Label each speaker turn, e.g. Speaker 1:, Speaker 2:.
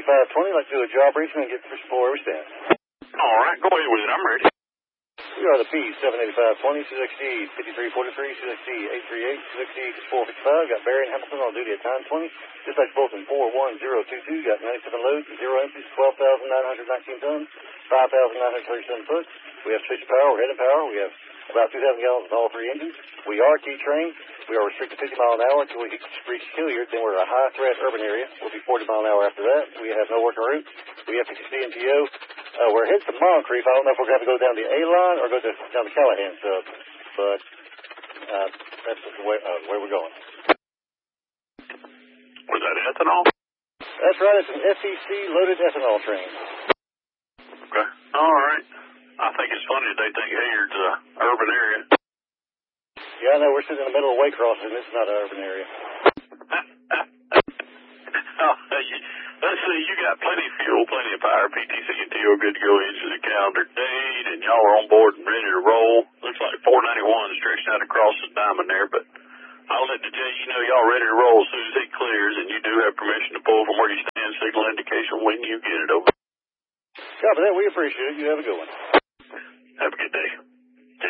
Speaker 1: 78520. Like to do a job briefing and get the fishing pole where we stand.
Speaker 2: All right, go ahead with it. I'm ready.
Speaker 1: We are the P78520, CXD 5343, CXD 838, CXD 455. Got Barry and Hamilton on duty at time 20. Dispatch Bolton 41022. Got 97 loads, 0 empties, 12,919 tons, 5,937 foot. We have sufficient power. We're heading power. We have about 2,000 gallons in all three engines. We are T-trained. We are restricted 50 mile an hour until we reach Hilliard. Then we're a high-threat urban area. We'll be 40 mile an hour after that. We have no working route. We have 50 CMTO. We're heading to Moncrief. I don't know if we're going to have to go down the A-line or go down the Callahan sub, but that's the way we're going.
Speaker 2: Was that ethanol?
Speaker 1: That's right. It's an FCC loaded ethanol train.
Speaker 2: Okay. All right. I think it's funny that they think Hilliard's an urban area.
Speaker 1: Yeah, I know. We're sitting in the middle of Waycross, and this is not an urban area.
Speaker 2: Let's see, you got plenty of fuel, plenty of power. PTC and TO good to go into the calendar date, and y'all are on board and ready to roll. Looks like 491 stretched out across the diamond there, but I'll let the J y'all ready to roll as soon as it clears, and you do have permission to pull from where you stand, signal indication when you get it over.
Speaker 1: Copy that. We appreciate it. You have a good one.
Speaker 2: Have a good day.